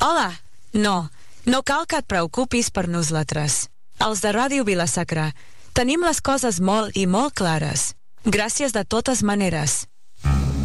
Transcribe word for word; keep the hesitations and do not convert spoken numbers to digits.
Hola! No, no cal que et preocupis per nosaltres. Els de Ràdio Vila-sacra tenim les coses molt i molt clares. Gràcies de totes maneres.